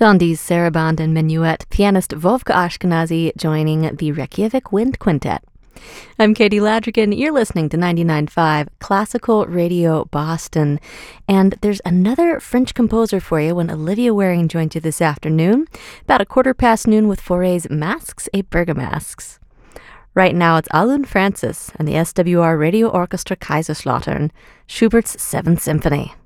Thondy's Sarabande and Minuet, pianist Vovka Ashkenazi joining the Reykjavik Wind Quintet. I'm Katie Ladrigan. You're listening to 99.5 Classical Radio Boston. And there's another French composer for you when Olivia Waring joined you this afternoon, about noon with Fauré's Masques et Bergamasques. Right now it's Alun Francis and the SWR Radio Orchestra Kaiserslautern, Schubert's Seventh Symphony.